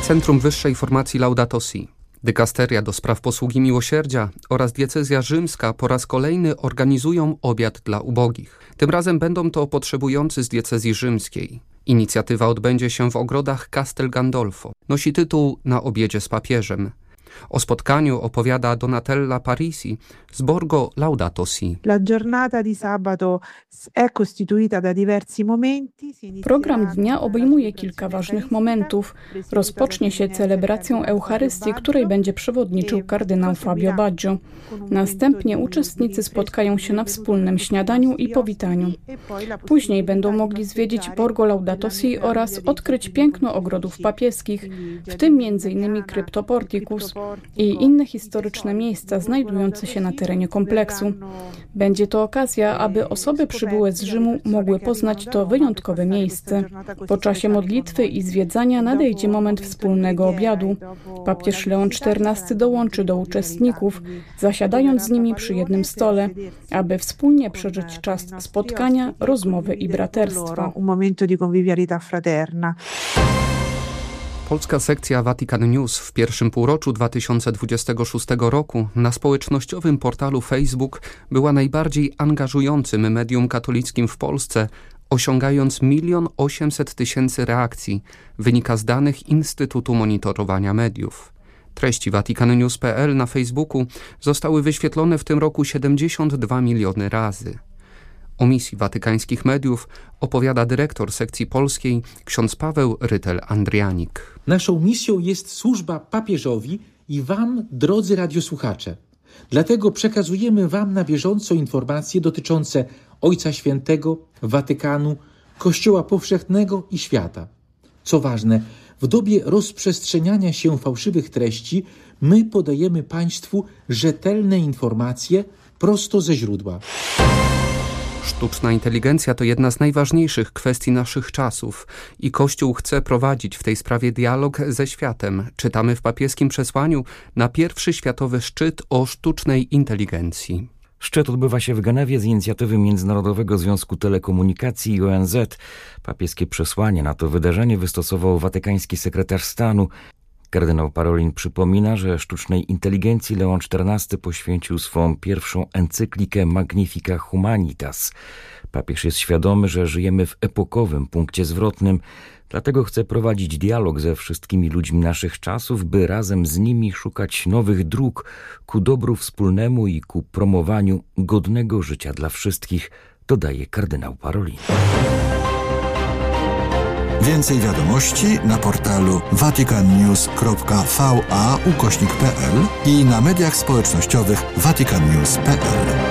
Centrum Wyższej Formacji Laudato Si, Dykasteria do spraw posługi miłosierdzia oraz diecezja rzymska po raz kolejny organizują obiad dla ubogich. Tym razem będą to potrzebujący z diecezji rzymskiej. Inicjatywa odbędzie się w ogrodach Castel Gandolfo. Nosi tytuł Na obiedzie z papieżem. O spotkaniu opowiada Donatella Parisi z Borgo Laudato Si. Program dnia obejmuje kilka ważnych momentów. Rozpocznie się celebracją Eucharystii, której będzie przewodniczył kardynał Fabio Baggio. Następnie uczestnicy spotkają się na wspólnym śniadaniu i powitaniu. Później będą mogli zwiedzić Borgo Laudato Si oraz odkryć piękno ogrodów papieskich, w tym m.in. Cryptoporticus i inne historyczne miejsca znajdujące się na terenie kompleksu. Będzie to okazja, aby osoby przybyłe z Rzymu mogły poznać to wyjątkowe miejsce. Po czasie modlitwy i zwiedzania nadejdzie moment wspólnego obiadu. Papież Leon XIV dołączy do uczestników, zasiadając z nimi przy jednym stole, aby wspólnie przeżyć czas spotkania, rozmowy i braterstwa. Polska sekcja Vatican News w pierwszym półroczu 2026 roku na społecznościowym portalu Facebook była najbardziej angażującym medium katolickim w Polsce, osiągając 1 800 000 reakcji, wynika z danych Instytutu Monitorowania Mediów. Treści VaticanNews.pl na Facebooku zostały wyświetlone w tym roku 72 miliony razy. O misji watykańskich mediów opowiada dyrektor sekcji polskiej ksiądz Paweł Rytel-Andrianik. Naszą misją jest służba papieżowi i wam, drodzy radiosłuchacze. Dlatego przekazujemy wam na bieżąco informacje dotyczące Ojca Świętego, Watykanu, Kościoła Powszechnego i świata. Co ważne, w dobie rozprzestrzeniania się fałszywych treści my podajemy państwu rzetelne informacje prosto ze źródła. Sztuczna inteligencja to jedna z najważniejszych kwestii naszych czasów i Kościół chce prowadzić w tej sprawie dialog ze światem. Czytamy w papieskim przesłaniu na pierwszy światowy szczyt o sztucznej inteligencji. Szczyt odbywa się w Genewie z inicjatywy Międzynarodowego Związku Telekomunikacji i ONZ. Papieskie przesłanie na to wydarzenie wystosował watykański sekretarz stanu. Kardynał Parolin przypomina, że sztucznej inteligencji Leon XIV poświęcił swą pierwszą encyklikę Magnifica Humanitas. Papież jest świadomy, że żyjemy w epokowym punkcie zwrotnym, dlatego chce prowadzić dialog ze wszystkimi ludźmi naszych czasów, by razem z nimi szukać nowych dróg ku dobru wspólnemu i ku promowaniu godnego życia dla wszystkich, dodaje kardynał Parolin. Więcej wiadomości na portalu vaticannews.va/pl i na mediach społecznościowych vaticannews.pl.